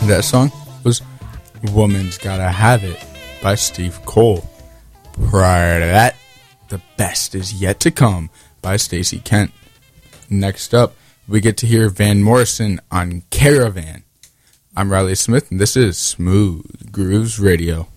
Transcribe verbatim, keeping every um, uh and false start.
That song was Woman's Gotta Have It by Steve Cole. Prior to that, The Best Is Yet to Come by Stacey Kent. Next up, we get to hear Van Morrison on Caravan. I'm Riley Smith, and this is Smooth Grooves Radio.